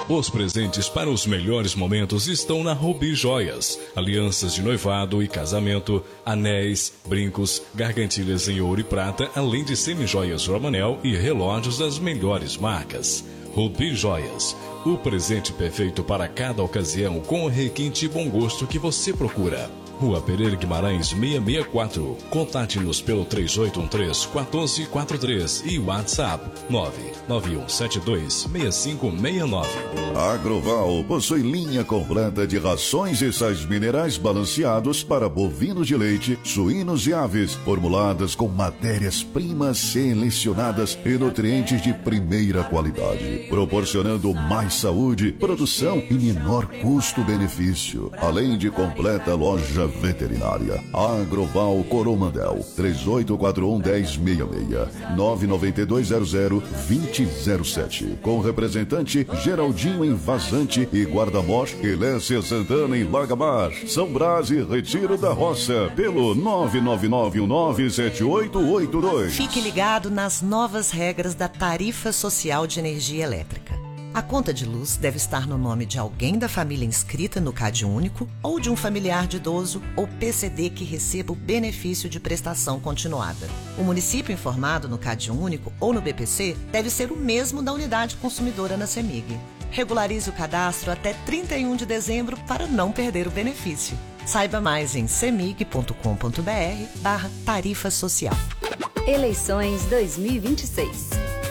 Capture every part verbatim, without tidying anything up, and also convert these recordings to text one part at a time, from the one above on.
Os presentes para os melhores momentos estão na Rubi Joias. Alianças de noivado e casamento, anéis, brincos, gargantilhas em ouro e prata, além de semijoias Romanel e relógios das melhores marcas. Rubi Joias, o presente perfeito para cada ocasião com o requinte e bom gosto que você procura. Rua Pereira Guimarães seiscentos e sessenta e quatro. Contate-nos pelo três oito um três, um quatro quatro três e WhatsApp nove nove um sete dois, seis cinco seis nove. A Agroval possui linha completa de rações e sais minerais balanceados para bovinos de leite, suínos e aves, formuladas com matérias-primas selecionadas e nutrientes de primeira qualidade, proporcionando mais saúde, produção e menor custo-benefício, além de completa loja veterinária. Agroval Coromandel três oito quatro um, um zero seis seis nove nove dois zero zero dois zero zero sete, com representante Geraldinho em Vazante e Guarda-Mor Elécia Santana em Lagamar, São Brás e Retiro da Roça, pelo nove nove nove um nove sete oito oito dois. Fique ligado nas novas regras da Tarifa Social de Energia Elétrica. A conta de luz deve estar no nome de alguém da família inscrita no CadÚnico ou de um familiar de idoso ou P C D que receba o benefício de prestação continuada. O município informado no CadÚnico ou no B P C deve ser o mesmo da unidade consumidora na CEMIG. Regularize o cadastro até trinta e um de dezembro para não perder o benefício. Saiba mais em cemig ponto com ponto br barra tarifa social. Eleições dois mil e vinte e seis.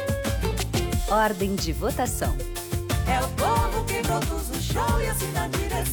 Ordem de votação. É o povo que produz o show e assina a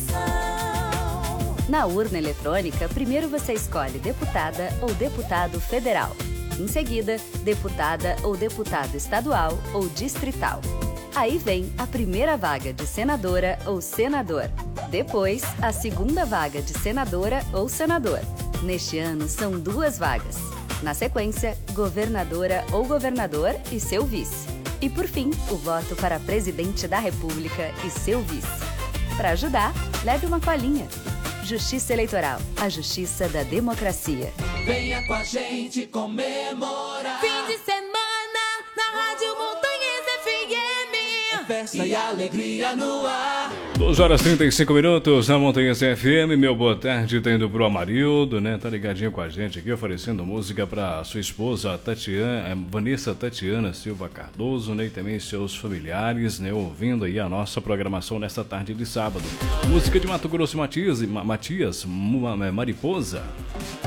direção. Na urna eletrônica, primeiro você escolhe deputada ou deputado federal. Em seguida, deputada ou deputado estadual ou distrital. Aí vem a primeira vaga de senadora ou senador. Depois, a segunda vaga de senadora ou senador. Neste ano, são duas vagas. Na sequência, governadora ou governador e seu vice. E, por fim, o voto para presidente da República e seu vice. Para ajudar, leve uma colinha. Justiça Eleitoral, a justiça da democracia. Venha com a gente comemorar. Fim de semana, na Rádio Montanhas F M. É festa e alegria no ar. duas horas e trinta e cinco minutos na Montanhas F M. Meu boa tarde, tá indo pro Amarildo, né? Tá ligadinho com a gente aqui, oferecendo música pra sua esposa, Tatiana, Vanessa Tatiana Silva Cardoso, né? E também seus familiares, né? Ouvindo aí a nossa programação nesta tarde de sábado. Música de Mato Grosso Matias, Matias Mariposa.